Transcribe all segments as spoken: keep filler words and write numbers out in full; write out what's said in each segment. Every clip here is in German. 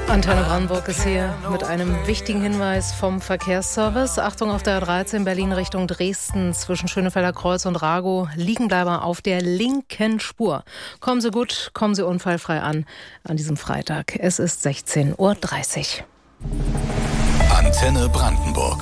Antenne Brandenburg ist hier mit einem wichtigen Hinweis vom Verkehrsservice. Achtung, auf der A dreizehn Berlin Richtung Dresden zwischen Schönefelder Kreuz und Ragow. Liegenbleiber auf der linken Spur. Kommen Sie gut, kommen Sie unfallfrei an an diesem Freitag. Es ist sechzehn Uhr dreißig. Antenne Brandenburg.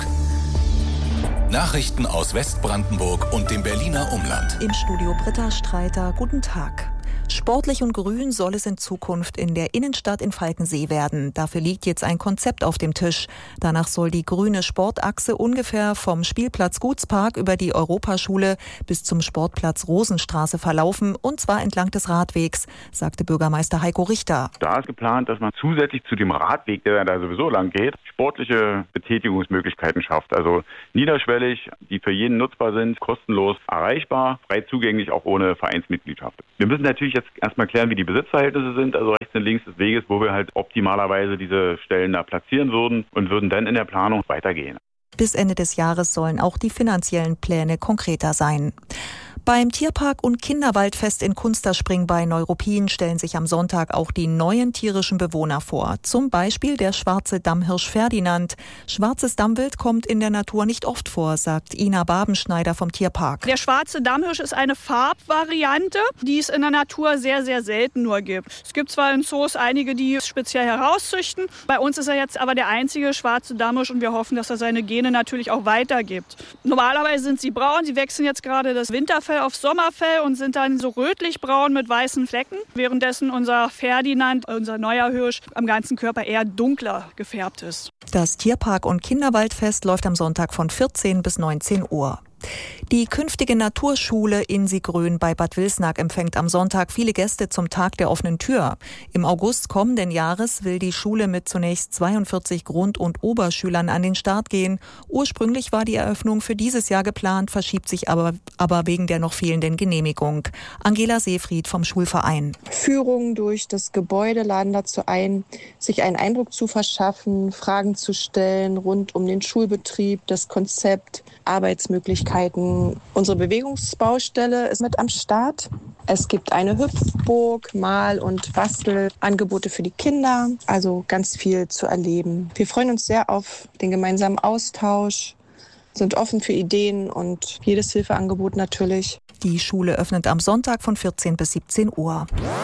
Nachrichten aus Westbrandenburg und dem Berliner Umland. Im Studio Britta Streiter. Guten Tag. Sportlich und grün soll es in Zukunft in der Innenstadt in Falkensee werden. Dafür liegt jetzt ein Konzept auf dem Tisch. Danach soll die grüne Sportachse ungefähr vom Spielplatz Gutspark über die Europaschule bis zum Sportplatz Rosenstraße verlaufen, und zwar entlang des Radwegs, sagte Bürgermeister Heiko Richter. Da ist geplant, dass man zusätzlich zu dem Radweg, der da sowieso lang geht, sportliche Betätigungsmöglichkeiten schafft. Also niederschwellig, die für jeden nutzbar sind, kostenlos erreichbar, frei zugänglich, auch ohne Vereinsmitgliedschaft. Wir müssen natürlich jetzt erstmal klären, wie die Besitzverhältnisse sind, also rechts und links des Weges, wo wir halt optimalerweise diese Stellen da platzieren würden und würden dann in der Planung weitergehen. Bis Ende des Jahres sollen auch die finanziellen Pläne konkreter sein. Beim Tierpark- und Kinderwaldfest in Kunsterspring bei Neuruppin stellen sich am Sonntag auch die neuen tierischen Bewohner vor. Zum Beispiel der schwarze Dammhirsch Ferdinand. Schwarzes Dammwild kommt in der Natur nicht oft vor, sagt Ina Babenschneider vom Tierpark. Der schwarze Dammhirsch ist eine Farbvariante, die es in der Natur sehr, sehr selten nur gibt. Es gibt zwar in Zoos einige, die es speziell herauszüchten. Bei uns ist er jetzt aber der einzige schwarze Dammhirsch und wir hoffen, dass er seine Gene natürlich auch weitergibt. Normalerweise sind sie braun, sie wechseln jetzt gerade das Winterfell auf Sommerfell und sind dann so rötlich-braun mit weißen Flecken, währenddessen unser Ferdinand, unser neuer Hirsch, am ganzen Körper eher dunkler gefärbt ist. Das Tierpark- und Kinderwaldfest läuft am Sonntag von vierzehn bis neunzehn Uhr. Die künftige Naturschule Insigrön bei Bad Wilsnack empfängt am Sonntag viele Gäste zum Tag der offenen Tür. Im August kommenden Jahres will die Schule mit zunächst zweiundvierzig Grund- und Oberschülern an den Start gehen. Ursprünglich war die Eröffnung für dieses Jahr geplant, verschiebt sich aber, aber wegen der noch fehlenden Genehmigung. Angela Seefried vom Schulverein. Führungen durch das Gebäude laden dazu ein, sich einen Eindruck zu verschaffen, Fragen zu stellen rund um den Schulbetrieb, das Konzept, Arbeitsmöglichkeiten. Unsere Bewegungsbaustelle ist mit am Start. Es gibt eine Hüpfburg, Mal- und Bastelangebote für die Kinder, also ganz viel zu erleben. Wir freuen uns sehr auf den gemeinsamen Austausch, sind offen für Ideen und jedes Hilfeangebot natürlich. Die Schule öffnet am Sonntag von vierzehn bis siebzehn Uhr.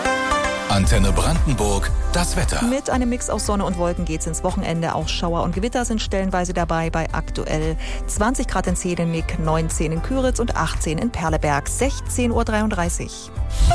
Antenne Brandenburg, das Wetter. Mit einem Mix aus Sonne und Wolken geht's ins Wochenende. Auch Schauer und Gewitter sind stellenweise dabei bei aktuell zwanzig Grad in Zehdenick, neunzehn in Küritz und achtzehn in Perleberg. sechzehn Uhr dreiunddreißig.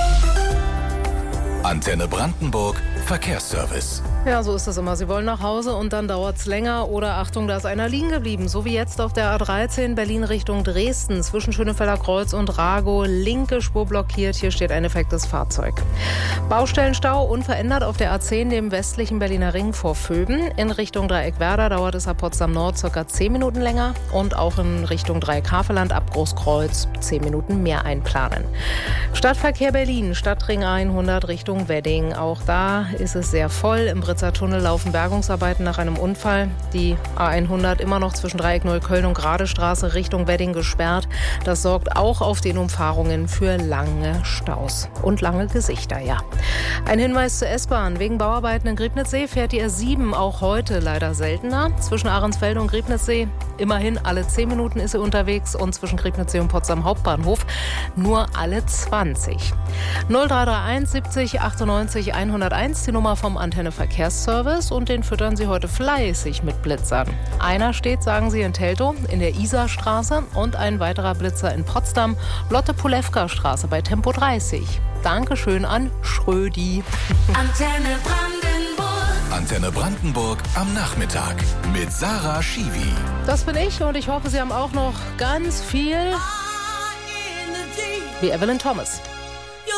Antenne Brandenburg, Verkehrsservice. Ja, so ist es immer. Sie wollen nach Hause und dann dauert's länger. Oder Achtung, da ist einer liegen geblieben. So wie jetzt auf der A dreizehn Berlin Richtung Dresden. Zwischen Schönefelder Kreuz und Ragow. Linke Spur blockiert. Hier steht ein defektes Fahrzeug. Baustellenstau unverändert auf der A zehn, dem westlichen Berliner Ring vor Vöben. In Richtung Dreieck-Werder dauert es ab Potsdam Nord ca. zehn Minuten länger. Und auch in Richtung Dreieck-Havelland ab Großkreuz zehn Minuten mehr einplanen. Stadtverkehr Berlin, Stadtring hundert Richtung Wedding. Auch da ist es sehr voll. Im Britzer Tunnel laufen Bergungsarbeiten nach einem Unfall. Die A hundert immer noch zwischen Dreieck Neukölln und Gradestraße Richtung Wedding gesperrt. Das sorgt auch auf den Umfahrungen für lange Staus und lange Gesichter, ja. Ein Hinweis zur S-Bahn. Wegen Bauarbeiten in Griebnitzsee fährt die R sieben auch heute leider seltener. Zwischen Ahrensfelde und Griebnitzsee immerhin alle zehn Minuten ist sie unterwegs und zwischen Griebnitzsee und Potsdam Hauptbahnhof nur alle zwanzig. null drei drei eins siebzig achtundneunzig hunderteins, die Nummer vom Antenne Verkehrsservice, und den füttern Sie heute fleißig mit Blitzern. Einer steht, sagen Sie, in Teltow in der Isarstraße und ein weiterer Blitzer in Potsdam, Lotte-Polewka-Straße bei Tempo dreißig. Dankeschön an Schrödi. Antenne Brandenburg. Antenne Brandenburg am Nachmittag mit Sarah Schiwi. Das bin ich und ich hoffe, Sie haben auch noch ganz viel wie Evelyn Thomas.